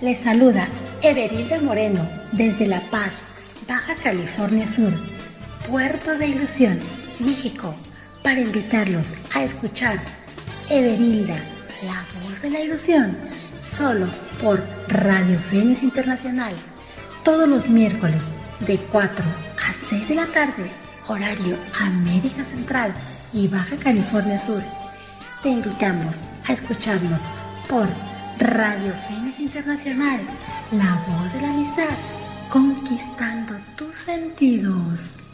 Les saluda Everilda Moreno desde La Paz, Baja California Sur, Puerto de Ilusión, México, para invitarlos a escuchar Everilda, la voz de la ilusión, solo por Radio Fénix Internacional, todos los miércoles de 4 a 6 de la tarde, horario América Central y Baja California Sur. Te invitamos a escucharnos por Radio Fénix Internacional, la voz de la amistad, conquistando tus sentidos.